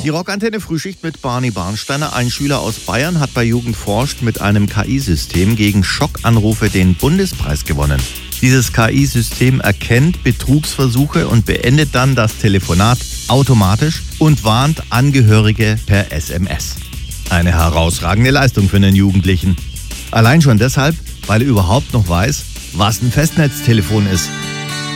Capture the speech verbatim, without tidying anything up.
Die Rockantenne Frühschicht mit Barney Barnsteiner. Ein Schüler aus Bayern hat bei Jugend forscht mit einem K I-System gegen Schockanrufe den Bundespreis gewonnen. Dieses K I-System erkennt Betrugsversuche und beendet dann das Telefonat automatisch und warnt Angehörige per S M S. Eine herausragende Leistung für einen Jugendlichen. Allein schon deshalb, weil er überhaupt noch weiß, was ein Festnetztelefon ist.